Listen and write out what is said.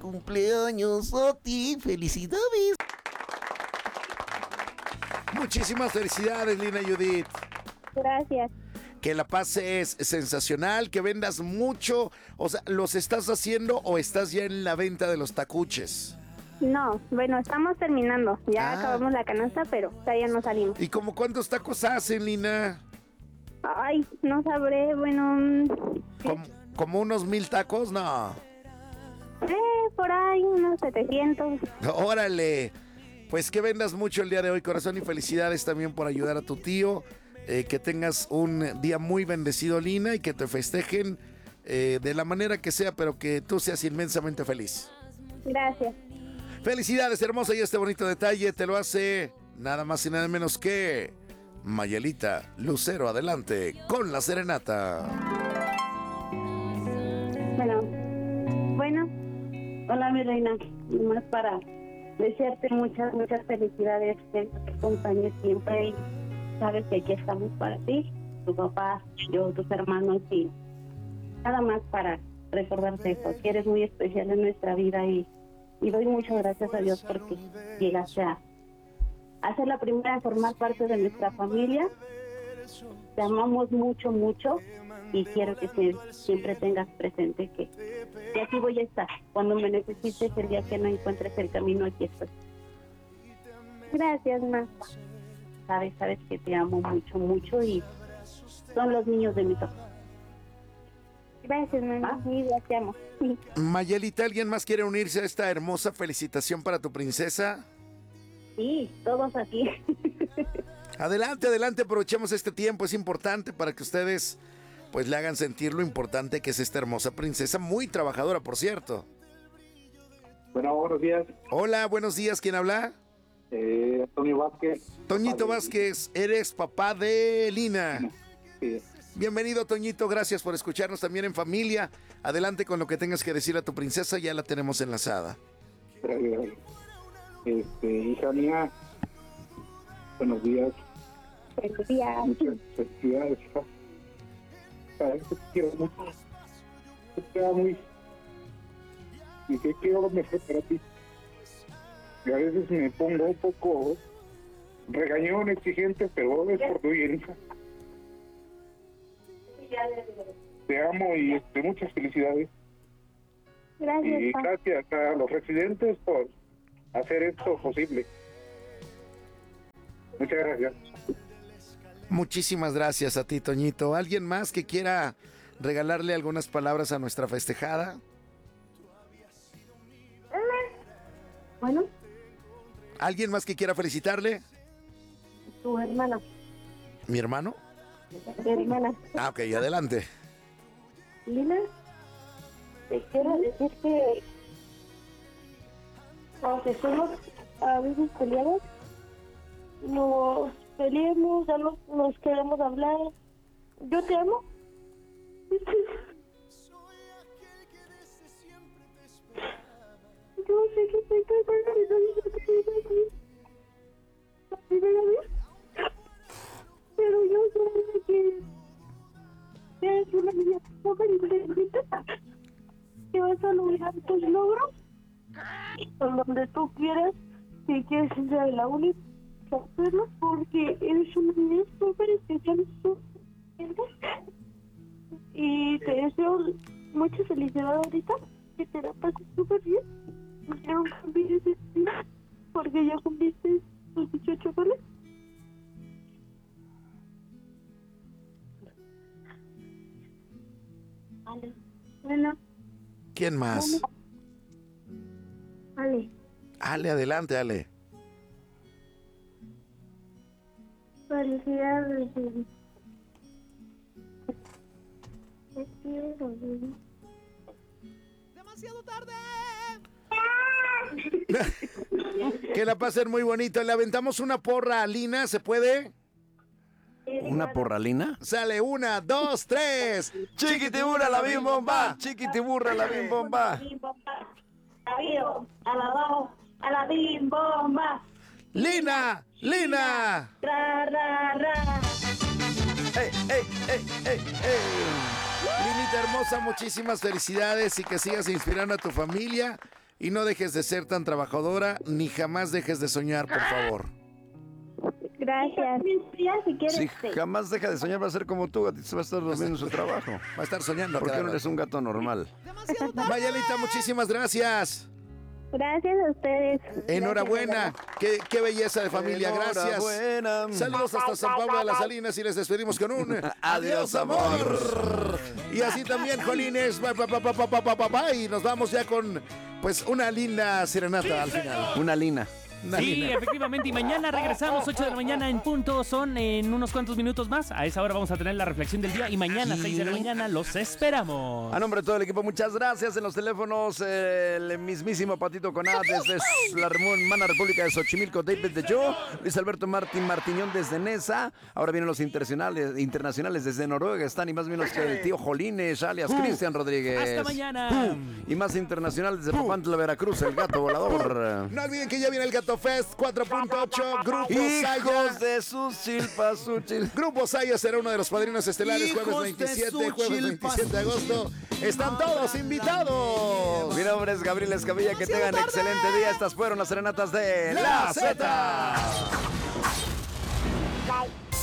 cumpleaños a ti. ¡Felicidades! Muchísimas felicidades, Lina Judith. Gracias. Que la pases sensacional, que vendas mucho. O sea, ¿los estás haciendo o estás ya en la venta de los tacuches? No, bueno, estamos terminando. Ya acabamos la canasta, pero todavía no salimos. ¿Y como cuántos tacos hacen, Lina? Ay, no sabré, bueno... ¿Como unos 1,000 tacos? No. Por ahí, unos 700. ¡Órale! Pues que vendas mucho el día de hoy, corazón, y felicidades también por ayudar a tu tío. Que tengas un día muy bendecido, Lina, y que te festejen de la manera que sea, pero que tú seas inmensamente feliz. Gracias. Felicidades, hermosa, y este bonito detalle te lo hace nada más y nada menos que Mayelita Lucero. Adelante con la serenata. Bueno. Hola, mi reina. Nomás para desearte muchas felicidades, que te acompañes siempre y sabes que aquí estamos para ti, tu papá, yo, tus hermanos, y nada más para recordarte eso, que eres muy especial en nuestra vida y doy muchas gracias a Dios porque llegaste a ser la primera en formar parte de nuestra familia. Te amamos mucho, mucho, y quiero que siempre tengas presente que aquí voy a estar. Cuando me necesites, el día que no encuentres el camino, aquí estoy. Gracias, ma. Sabes que te amo mucho, mucho, y son los niños de mi papá. Gracias, mamá. Te amo. Mayelita, ¿alguien más quiere unirse a esta hermosa felicitación para tu princesa? Sí, todos aquí. Adelante, aprovechemos este tiempo, es importante para que ustedes pues le hagan sentir lo importante que es esta hermosa princesa, muy trabajadora, por cierto. Bueno, buenos días. Hola, buenos días, ¿quién habla? Antonio Vázquez. Toñito Vázquez, eres papá de Lina. Sí. Bienvenido, Toñito, gracias por escucharnos también en familia. Adelante con lo que tengas que decir a tu princesa, ya la tenemos enlazada. Hija mía, buenos días. Buenos días. Muchas felicidades, hija. Sabes que te quiero mucho. Te amo y que quiero lo mejor para ti. Y a veces me pongo un poco regañón, exigente, pero es por tu bien, hija. Te amo y muchas felicidades. Gracias, y gracias a los residentes por hacer esto posible. Muchas gracias. Muchísimas gracias a ti, Toñito. ¿Alguien más que quiera regalarle algunas palabras a nuestra festejada? Bueno. ¿Alguien más que quiera felicitarle? Tu hermana. ¿Mi hermano? Tu hermana. Ah, ok, adelante. Lina, te quiero decir que aunque somos a veces peleados, nos peleemos, ya nos queremos hablar. Yo te amo. Yo sé que estoy la primera vez, pero yo sé que eres una niña súper inteligente, que vas a lograr tus logros con donde tú quieras, si quieres ser la única hacerlo, porque eres una niña súper especial, y te deseo mucha felicidad ahorita, que te la pases súper bien, que no cambies de vida, porque ya cumpliste tus 18, ¿vale? Vale. Bueno. ¿Quién más? Ale. Ale, adelante, Ale. Felicidades. Te quiero, baby. ¡Demasiado tarde! Que la pasen muy bonito. Le aventamos una porra a Lina, ¿se puede? ¿Una porralina? Sale 1, 2, 3. Chiquitiburra la bim bomba. Chiquitiburra la bim bomba. A la bim bomba. Lina, Lina. Ra, ra, ra. Linita hermosa, muchísimas felicidades y que sigas inspirando a tu familia. y no dejes de ser tan trabajadora, ni jamás dejes de soñar, por favor. Gracias. Si quieres, Si jamás deja de soñar, va a ser como tú. A ti se va a estar durmiendo en su trabajo. Va a estar soñando. ¿Por qué cada no rato. eres un gato normal? Mayalita, muchísimas gracias. Gracias a ustedes. Enhorabuena. Qué belleza de familia. Gracias. Enhorabuena. Saludos hasta San Pablo de las Salinas y les despedimos con un Adiós, amor. Y así también, Jolines. Y nos vamos ya con pues una linda serenata al final. Una lina. Una Sí, linda. efectivamente, y mañana regresamos, 8 de la mañana en punto, son en unos cuantos minutos más. A esa hora vamos a tener la reflexión del día y mañana, 6 de la mañana, los esperamos. A nombre de todo el equipo, muchas gracias. En los teléfonos, el mismísimo Patito Conat desde la hermana República de Xochimilco, David de Yo, Luis Alberto Martiñón desde Nesa. Ahora vienen los internacionales desde Noruega. Están ni más ni menos que el tío Jolines, alias Cristian Rodríguez. Hasta mañana. Y más internacional desde Papantla, Veracruz, el gato volador. No olviden que ya viene el Gato Fest 4.8. Grupo Saya. Hijos de sus chilpas, su Grupo Saya será uno de los padrinos estelares. Hijos Jueves de 27, su jueves 27 de agosto. Están todos invitados. Mi nombre es Gabriel Escamilla. Que tengan excelente día. Estas fueron las serenatas de La Z.